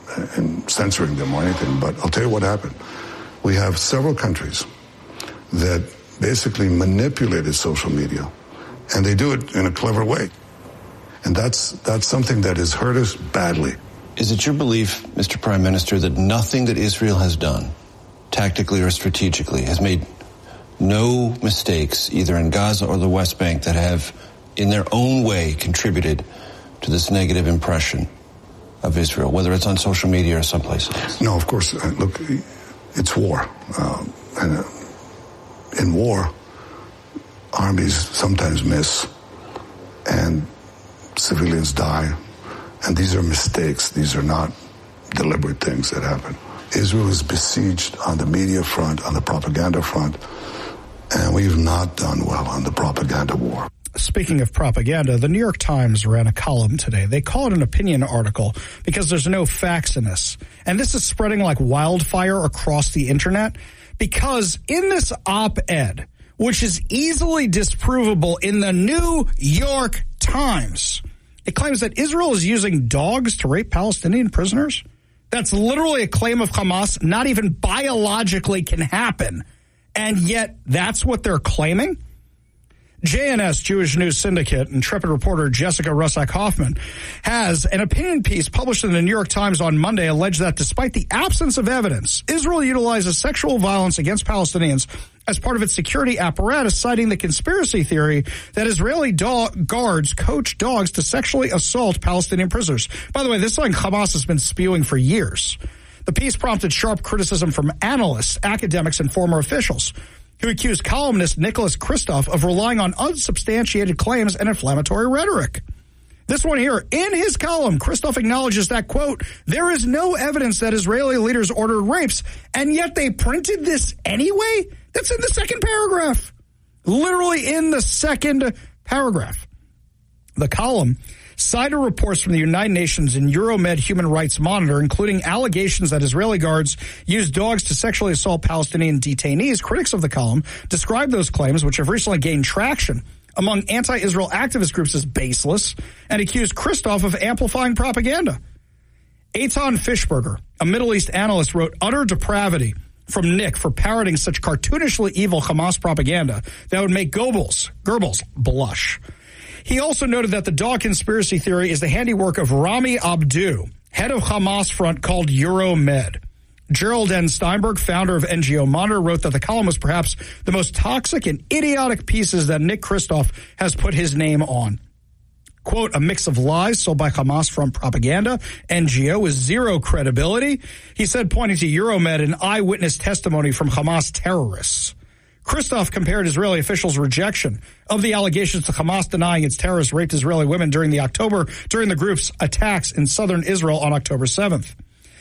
in censoring them or anything, but I'll tell you what happened. We have several countries that basically manipulated social media, and they do it in a clever way. And that's something that has hurt us badly. Is it your belief, Mr. Prime Minister, that nothing that Israel has done, tactically or strategically, has made no mistakes either in Gaza or the West Bank that have, in their own way, contributed to this negative impression of Israel, whether it's on social media or someplace else? No, of course. Look, it's war. And in war, armies sometimes miss, and civilians die. And these are mistakes. These are not deliberate things that happen. Israel is besieged on the media front, on the propaganda front, and we've not done well on the propaganda war. Speaking of propaganda, the New York Times ran a column today. They call it an opinion article because there's no facts in this. And this is spreading like wildfire across the internet because in this op-ed, which is easily disprovable in the New York Times, it claims that Israel is using dogs to rape Palestinian prisoners. That's literally a claim of Hamas, not even biologically can happen. And yet that's what they're claiming? JNS, Jewish News Syndicate, intrepid reporter Jessica Russack-Hoffman has an opinion piece published in the New York Times on Monday alleged that despite the absence of evidence, Israel utilizes sexual violence against Palestinians as part of its security apparatus, citing the conspiracy theory that Israeli guards coach dogs to sexually assault Palestinian prisoners. By the way, this is something Hamas has been spewing for years. The piece prompted sharp criticism from analysts, academics, and former officials, who accused columnist Nicholas Kristof of relying on unsubstantiated claims and inflammatory rhetoric. This one here, in his column, Kristof acknowledges that, quote, there is no evidence that Israeli leaders ordered rapes, and yet they printed this anyway? That's in the second paragraph. Literally in the second paragraph. The column cited reports from the United Nations and Euromed Human Rights Monitor, including allegations that Israeli guards used dogs to sexually assault Palestinian detainees. Critics of the column describe those claims, which have recently gained traction among anti-Israel activist groups, as baseless and accused Kristof of amplifying propaganda. Eitan Fishberger, a Middle East analyst, wrote utter depravity from Nick for parroting such cartoonishly evil Hamas propaganda that would make Goebbels blush. He also noted that the dog conspiracy theory is the handiwork of Rami Abdu, head of Hamas front called Euromed. Gerald N. Steinberg, founder of NGO Monitor, wrote that the column was perhaps the most toxic and idiotic pieces that Nick Kristof has put his name on. Quote, a mix of lies sold by Hamas front propaganda, NGO, with zero credibility. He said, pointing to Euromed and eyewitness testimony from Hamas terrorists. Kristof compared Israeli officials' rejection of the allegations to Hamas denying its terrorists raped Israeli women during the group's attacks in southern Israel on October 7th.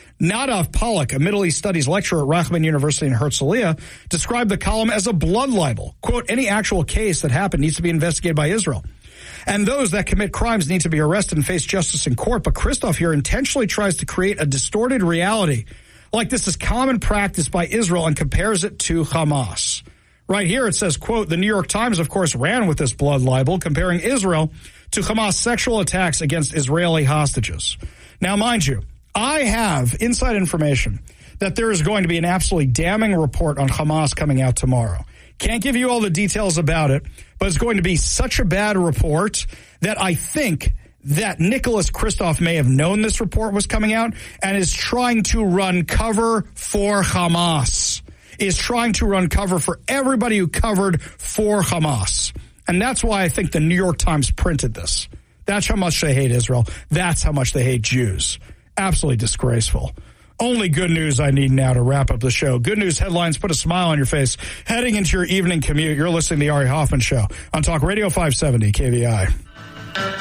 Nadav Pollack, a Middle East Studies lecturer at Rachman University in Herzliya, described the column as a blood libel. Quote, any actual case that happened needs to be investigated by Israel. And those that commit crimes need to be arrested and face justice in court. But Kristof here intentionally tries to create a distorted reality like this is common practice by Israel and compares it to Hamas. Right here it says, quote, the New York Times, of course, ran with this blood libel, comparing Israel to Hamas sexual attacks against Israeli hostages. Now, mind you, I have inside information that there is going to be an absolutely damning report on Hamas coming out tomorrow. Can't give you all the details about it, but it's going to be such a bad report that I think that Nicholas Kristof may have known this report was coming out and is trying to run cover for Hamas. Is trying to run cover for everybody who covered for Hamas. And that's why I think the New York Times printed this. That's how much they hate Israel. That's how much they hate Jews. Absolutely disgraceful. Only good news I need now to wrap up the show. Good news headlines put a smile on your face heading into your evening commute. You're listening to the Ari Hoffman Show on Talk Radio 570 KVI.